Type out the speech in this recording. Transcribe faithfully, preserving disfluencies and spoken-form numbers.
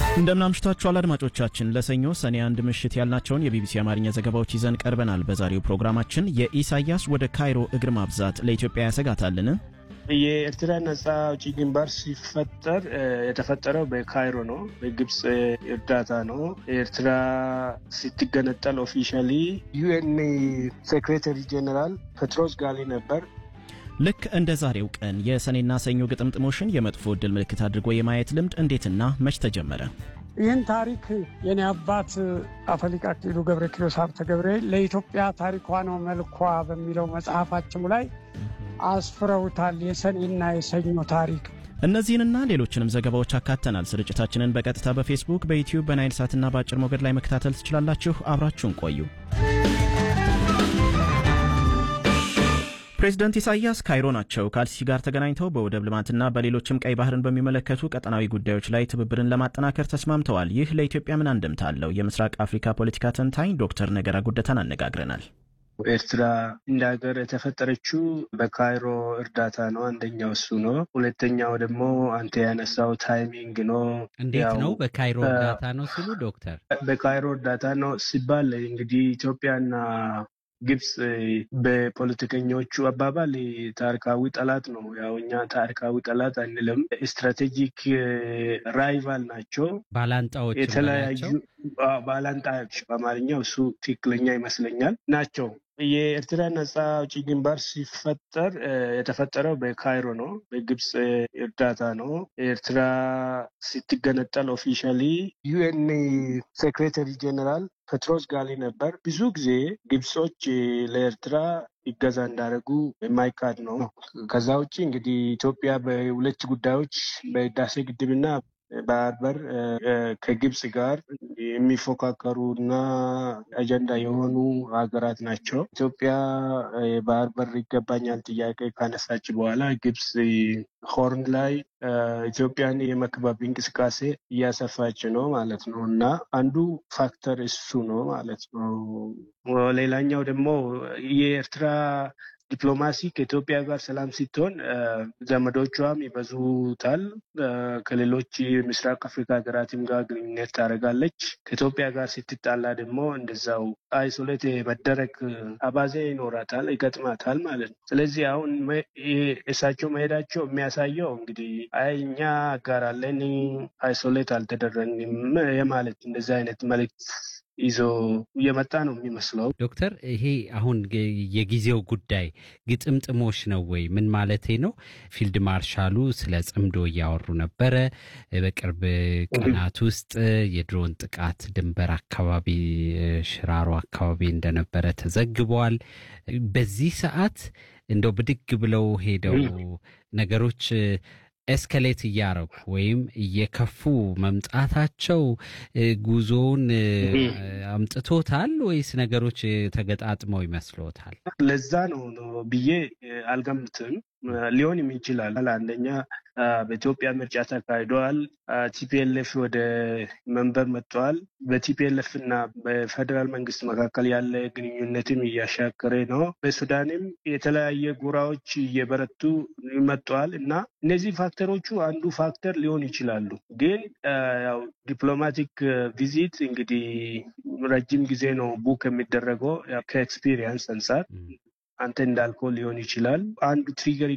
እንደምን አምሽታችኋል አድማጮቻችን። ለሰኞ ሰኔ አንድ ምሽት ያልናቸውን የቢቢሲ አማርኛ ዘገባዎች ይዘን ቀርበናል። በዛሬው ፕሮግራማችን የኢሳያስ ወደ ካይሮ እግር ማብዛት ለኢትዮጵያ ያሰጋታልን? የኤርትራ ነጻ አውጪ ግንባር ሲፈጠር የተፈጠረው በካይሮ ነው፣ በግብጽ እርዳታ ነው። ኤርትራ ስትገነጠል ኦፊሻሊ ዩኤን ሴክሬታሪ ጄኔራል ፔትሮስ ጋሊ ነበር። ልክ እንደ ዛሬው ቀን የሰኔና ሰኞ ግጥምጥሞሽን የመጥፎ ዕድል ምልክት አድርጎ የማየት ልምድ እንዴትና መች ተጀመረ? ይህን ታሪክ የኔ አባት አፈሊቅ አክሊሉ ገብረ ኪሮስ ሀብተ ገብርኤል ለኢትዮጵያ ታሪኳ ነው መልኳ በሚለው መጽሐፋቸው ላይ አስፍረውታል። የሰኔና የሰኞ ታሪክ። እነዚህንና ሌሎችንም ዘገባዎች አካተናል። ስርጭታችንን በቀጥታ በፌስቡክ፣ በዩቲዩብ፣ በናይል ሳትና በአጭር ሞገድ ላይ መከታተል ትችላላችሁ። አብራችሁን ቆዩ። ፕሬዝዳንት ኢሳያስ ካይሮ ናቸው። ከአልሲሲ ጋር ተገናኝተው በወደብ ልማትና በሌሎችም ቀይ ባህርን በሚመለከቱ ቀጠናዊ ጉዳዮች ላይ ትብብርን ለማጠናከር ተስማምተዋል። ይህ ለኢትዮጵያ ምን አንድምታ አለው? የምስራቅ አፍሪካ ፖለቲካ ተንታኝ ዶክተር ነገራ ጉደታን አነጋግረናል። ኤርትራ እንደ ሀገር የተፈጠረችው በካይሮ እርዳታ ነው። አንደኛው እሱ ነው። ሁለተኛው ደግሞ አንተ ያነሳው ታይሚንግ ነው። እንዴት ነው በካይሮ እርዳታ ነው ሲሉ ዶክተር? በካይሮ እርዳታ ነው ሲባል እንግዲህ ኢትዮጵያና ግብጽ በፖለቲከኞቹ አባባል ታሪካዊ ጠላት ነው። ያው እኛ ታሪካዊ ጠላት አንልም፣ ስትራቴጂክ ራይቫል ናቸው፣ ባላንጣዎች የተለያዩ ባላንጣዎች፣ በአማርኛው እሱ ትክክለኛ ይመስለኛል ናቸው። የኤርትራ ነጻ አውጪ ግንባር ሲፈጠር የተፈጠረው በካይሮ ነው፣ በግብጽ እርዳታ ነው። ኤርትራ ስትገነጠል ኦፊሻሊ ዩኤን ሴክሬታሪ ጄኔራል ፔትሮስ ጋሊ ነበር። ብዙ ጊዜ ግብጾች ለኤርትራ ይገዛ እንዳደረጉ የማይካድ ነው። ከዛ ውጭ እንግዲህ ኢትዮጵያ በሁለት ጉዳዮች በህዳሴ ግድብና ባህር በር ከግብጽ ጋር የሚፎካከሩ እና አጀንዳ የሆኑ ሀገራት ናቸው። ኢትዮጵያ የባህር በር ይገባኛል ጥያቄ ካነሳች በኋላ ግብጽ ሆርን ላይ ኢትዮጵያን የመክበብ እንቅስቃሴ እያሰፋች ነው ማለት ነው እና አንዱ ፋክተር እሱ ነው ማለት ነው። ሌላኛው ደግሞ የኤርትራ ዲፕሎማሲ ከኢትዮጵያ ጋር ሰላም ሲትሆን ዘመዶቿም ይበዙታል። ከሌሎች ምስራቅ አፍሪካ ሀገራትም ጋር ግንኙነት ታደርጋለች። ከኢትዮጵያ ጋር ስትጣላ ደግሞ እንደዛው አይሶሌት መደረግ አባዜ ይኖራታል፣ ይገጥማታል ማለት ነው። ስለዚህ አሁን እሳቸው መሄዳቸው የሚያሳየው እንግዲህ አይ እኛ ጋር አለን አይሶሌት አልተደረግንም የማለት እንደዚህ አይነት መልዕክት ይዞ እየመጣ ነው የሚመስለው። ዶክተር ይሄ አሁን የጊዜው ጉዳይ ግጥምጥሞሽ ነው ወይ? ምን ማለቴ ነው? ፊልድ ማርሻሉ ስለ ጽምዶ እያወሩ ነበረ። በቅርብ ቀናት ውስጥ የድሮን ጥቃት ድንበር አካባቢ ሽራሮ አካባቢ እንደነበረ ተዘግቧል። በዚህ ሰዓት እንደው ብድግ ብለው ሄደው ነገሮች ኤስካሌት እያረጉ ወይም እየከፉ መምጣታቸው ጉዞውን አምጥቶታል ወይስ ነገሮች ተገጣጥመው ይመስሎታል? ለዛ ነው ብዬ አልገምትም። ሊሆንም ይችላል። አንደኛ በኢትዮጵያ ምርጫ ተካሂዷል። ቲፒኤልኤፍ ወደ መንበር መጥቷል። በቲፒኤልኤፍ እና በፌደራል መንግስት መካከል ያለ ግንኙነትም እያሻከረ ነው። በሱዳንም የተለያየ ጎራዎች እየበረቱ መጥቷል እና እነዚህ ፋክተሮቹ አንዱ ፋክተር ሊሆን ይችላሉ። ግን ያው ዲፕሎማቲክ ቪዚት እንግዲህ ረጅም ጊዜ ነው ቡክ የሚደረገው። ከኤክስፒሪየንስ አንጻር አንተ እንዳልከው ሊሆን ይችላል። አንዱ ትሪገር